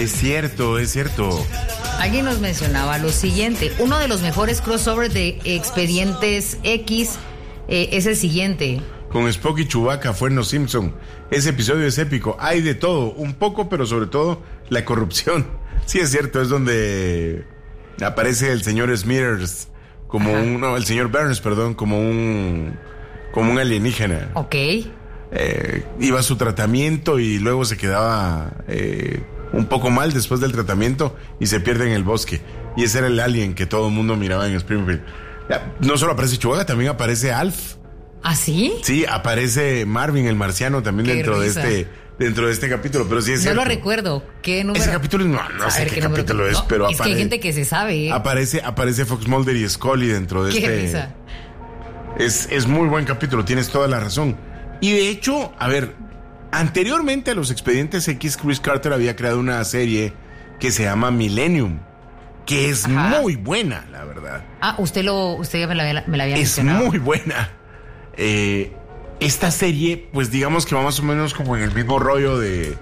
Es cierto, es cierto. Alguien nos mencionaba lo siguiente. Uno de los mejores crossovers de Expedientes X es el siguiente. Con Spock y Chewbacca fue en Los Simpson. Ese episodio es épico. Hay de todo, un poco, pero sobre todo la corrupción. Sí, es cierto, es donde aparece el señor Smithers como el señor Burns, perdón, como un alienígena. Ok. Iba a su tratamiento y luego se quedaba un poco mal después del tratamiento y se pierde en el bosque. Y ese era el alien que todo el mundo miraba en Springfield. No solo aparece Chewbacca, también aparece Alf. ¿Ah, sí? Sí, aparece Marvin, el marciano, también dentro de este capítulo, pero sí es cierto. No lo recuerdo. ¿Qué número? Ese capítulo no sé qué capítulo es, pero es que hay gente que se sabe. Aparece Fox Mulder y Scully dentro de Qué risa. Es muy buen capítulo, tienes toda la razón. Y de hecho, a ver, anteriormente a los Expedientes X, Chris Carter había creado una serie que se llama Millennium, que es muy buena, la verdad. Usted ya me la había mencionado. Es muy buena. Esta serie, pues digamos que va más o menos como en el mismo rollo de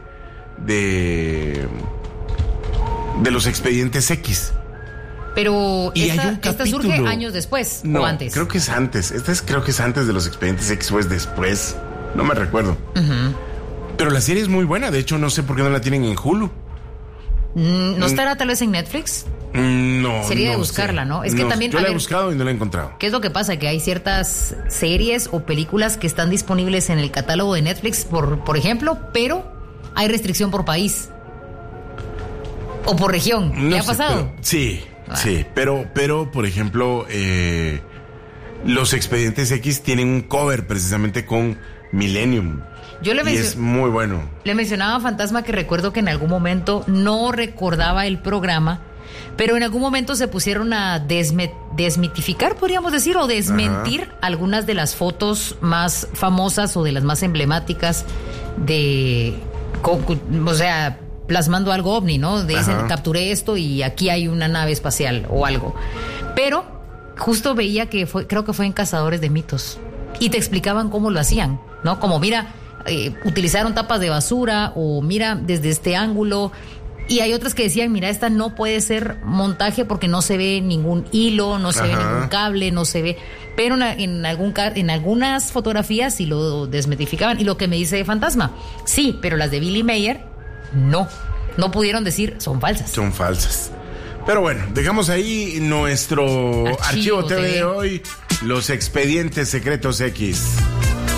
los Expedientes X. Pero y esta surge años después o antes. Creo que es antes. Creo que es antes de los Expedientes X o es después. No me recuerdo. Pero la serie es muy buena. De hecho, no sé por qué no la tienen en Hulu. ¿No estará tal vez en Netflix? No. Sería de buscarla, ¿no? Es que también. Yo la he buscado y no la he encontrado. ¿Qué es lo que pasa? Que hay ciertas series o películas que están disponibles en el catálogo de Netflix, por ejemplo, pero hay restricción por país. O por región. ¿Qué ha pasado? Sí. Pero, por ejemplo, los Expedientes X tienen un cover precisamente con Millennium. Y es muy bueno. Le mencionaba a Fantasma que recuerdo que en algún momento no recordaba el programa, pero en algún momento se pusieron a desmitificar, podríamos decir, o desmentir algunas de las fotos más famosas o de las más emblemáticas o sea, plasmando algo ovni, ¿no? Dicen, capturé esto y aquí hay una nave espacial o algo. Pero justo veía creo que fue en Cazadores de Mitos. Y te explicaban cómo lo hacían, ¿no? Como, mira, utilizaron tapas de basura o mira, desde este ángulo. Y hay otras que decían, mira, esta no puede ser montaje porque no se ve ningún hilo, no se ve ningún cable, no se ve. Pero en algunas fotografías sí lo desmitificaban. Y lo que me dice Fantasma, sí, pero las de Billy Mayer, no pudieron decir, son falsas. Son falsas. Pero bueno, dejamos ahí nuestro archivo TV de hoy, los Expedientes Secretos X.